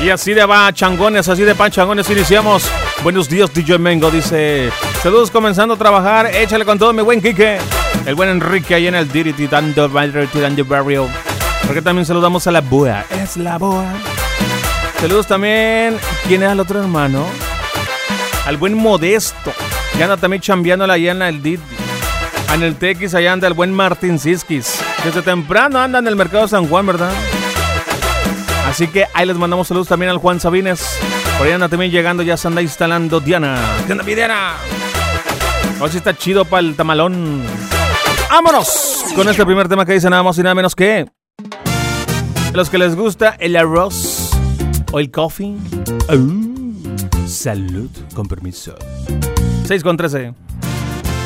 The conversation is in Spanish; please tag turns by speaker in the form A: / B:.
A: Y así de changones, así de panchangones iniciamos. Buenos días, DJ Mengo, dice. Saludos, comenzando a trabajar. Échale con todo, mi buen Quique. El buen Enrique ahí en el Dirty dando barrio. Porque también saludamos a la Boa. Es la Boa. Saludos también. ¿Quién es el otro hermano? Al buen Modesto. Que anda también chambeándola allá en el Dirty. En el TX allá anda el buen Martín Siskis. Desde temprano anda en el mercado de San Juan, ¿verdad? Así que ahí les mandamos saludos también al Juan Sabines. Por ahí anda también llegando, ya se anda instalando Diana. ¿Qué onda, mi Diana? Hoy sí está chido para el tamalón. ¡Vámonos! Con este primer tema que dice nada más y nada menos que... A los que les gusta el arroz o el coffee. Salud, con permiso. 6:13.